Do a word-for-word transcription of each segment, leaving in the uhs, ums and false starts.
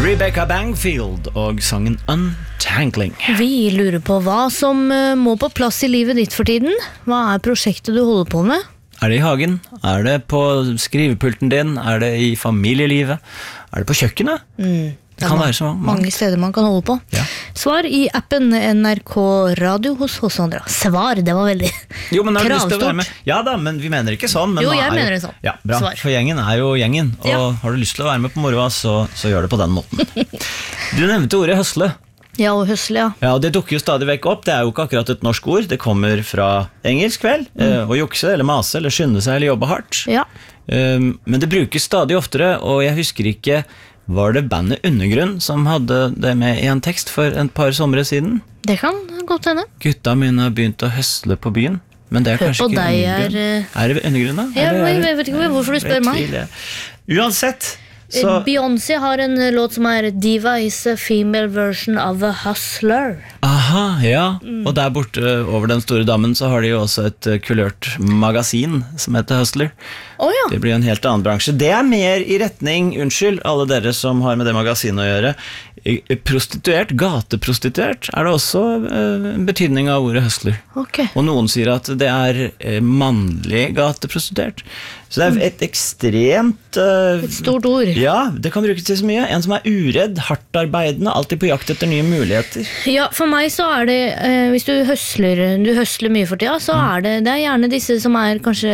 Rebecca Bangfield og sangen Untangling. Vi lurer på hva som eh, må på plass i livet ditt for tiden. Hva er prosjektet du holder på med? Er det i hagen? Er det på skrivepulten din? Er det i familielivet? Er det på kjøkkenet? Mm, det kan være så mange. mange steder man kan holde på. Ja. Svar i appen N R K Radio hos hos Andra. Svar, det var veldig Jo, men har du lyst til å være kravstort. med? Ja da, men vi mener ikke sånn. Men Jo, nå jeg er mener det sånn. Ja, bra. Svar. For gjengen er jo gjengen. Og Ja. har du lyst til å være med på moroa, så, så gjør det på den måten. Du nevnte ordet høsle. Ja, og høsle, ja. Ja, og det dukker jo stadig vekk opp. Det er jo ikke akkurat et norsk ord. Det kommer fra engelsk vel. Mm. Å jukse, eller mase, eller skynde seg, eller jobbe hardt. Ja. Um, men det brukes stadig oftere, og jeg husker ikke. Var det bandet Undergrunn som hadde det med i en tekst for et par somre siden? Det kan godt hende. Gutta mine har begynt å høsle på byen. Men det er Hør kanskje på ikke deg Undergrunn. er, Er det Undergrunn da? Ja, Eller er jeg, det- jeg vet ikke hvorfor du spør Jeg meg. tviler. Uansett, så Beyoncé har en låt som er Diva is a female version of a hustler. aha, ja. Og der borte over den store dammen så har de jo også et eh, kulørt magasin som heter Hustler. Åja, Det blir jo en helt annen bransje. Det er mer i retning, unnskyld, alle dere som har med det magasinet å gjøre. eh, Prostituert, gateprostituert, er det også eh, en betydning av ordet hustler. ok. Og noen sier at det er eh, mannlig gateprostituert. Så det er et ekstremt eh, Et stort ord. Ja, det kan brukes til så mye. En som er uredd, hardtarbeidende, alltid på jakt etter nye muligheter. Ja, for meg så er det, eh, hvis du høsler, du høsler mye for tida, så er det, det er gjerne disse som er kanskje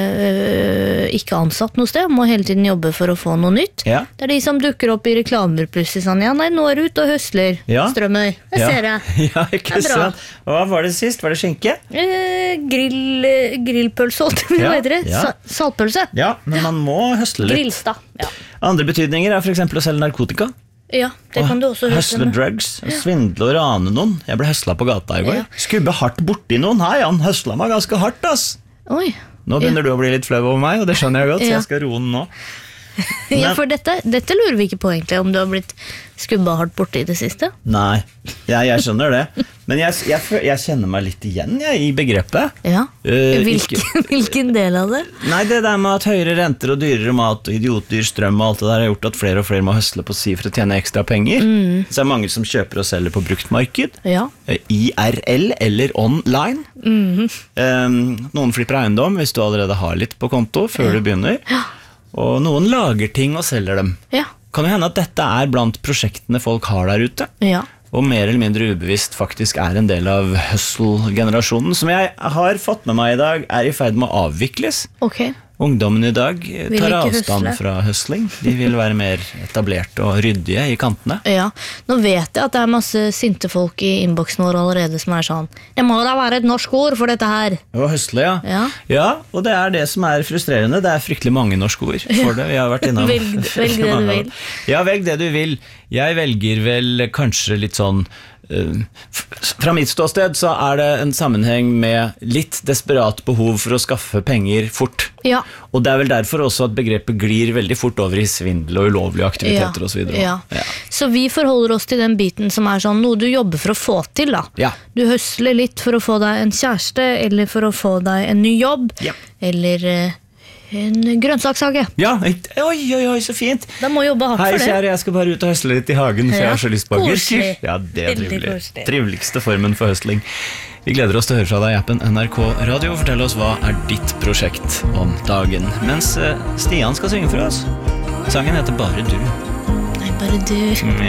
eh, ikke ansatt noe sted, må hele tiden jobbe for å få noe nytt. Ja. Det er de som dukker opp i reklamer plutselig sånn, ja, nei, nå er du ute og høsler, Ja. strømmer, det Ja. ser jeg. Ja, ikke Det er bra. sant? Og hva var det sist? Var det skinke? Eh, grill, eh, grillpølse, holdt jeg på å si, Ja, hva heter det? ja. Sa- Saltpølse. Ja, men man må høsle litt. Grillstad, ja. Andre betydninger er for eksempel å selge narkotika. Ja, det kan du også høsle Høsle med. drugs, svindle og rane noen. Jeg ble høsla på gata i går. Ja. Skubbe hardt borti noen. Hei, han høsla meg ganske hardt, ass. Oi. Nå begynner du å bli litt flau over meg, og det skjønner jeg godt, så Ja. jeg skal roe den nå. Ja, for dette, dette lurer vi ikke på egentlig, om du har blitt skubba hardt borte i det siste. Nei, jeg, jeg skjønner det. Men jeg, jeg, fø- jeg kjenner meg litt igjen jeg, i begrepet. Ja. Eh, Hvilken, ikke- hvilken del av det? Nei, det der med at høyere renter og dyrere mat og idiotdyr strøm og alt det der har gjort at flere og flere må høsle på si for å tjene ekstra penger. Så er det mange som kjøper og selger på bruktmarked. Ja. eh, I R L eller online. Eh, noen flipper eiendom hvis du allerede har litt på konto før du begynner. Og noen lager ting og selger dem. Ja. Kan jo hende at dette er blant prosjektene folk har der ute. Ja. Og mer eller mindre ubevisst faktisk er en del av hustle-generasjonen, som jeg har fått med meg i dag, er i ferd med å avvikles. Ok. Ungdommen i dag eh, Vil tar ikke avstand hustle. fra hustling. De vil være mer etablerte og ryddige i kantene. Ja. Nå vet jeg at det er masse sinte folk i innboksen vår allerede som er sånn, det må da være et norsk ord for dette her. Og hustle, ja. Ja. Ja, og det er det som er frustrerende. Det er fryktelig mange norske ord for det. Vi har vært innom Velg- velg det du mange av vil. dem. Ja, velg det du vil. Jeg velger vel kanskje litt sånn eh, f- Fra mitt ståsted så er det en sammenheng med litt desperat behov for å skaffe penger fort. Ja. Og det er vel derfor også at begrepet glir veldig fort over i svindel og ulovlige aktiviteter og så videre. Ja. Ja. Så vi forholder oss til den biten som er sånn, noe du jobber for å få til da. Ja. Du høsler litt for å få deg en kjæreste, eller for å få deg en ny jobb, Ja. eller eh, en grønnsakshage. Ja, oi, oi, oi, så fint. Da må jobbe hardt Hei, for det. kjære, jeg skal bare ut og høsle litt i hagen, for jeg Ja, har så lyst på agurker. koselig. Ja, det er Veldig trivelig. koselig. Triveligste formen for høsling. Vi gleder oss til å høre fra deg i appen N R K Radio. Fortell oss hva er ditt prosjekt om dagen. Mens eh, Stian skal synge for oss. Sangen heter Bare du. Nei, bare du.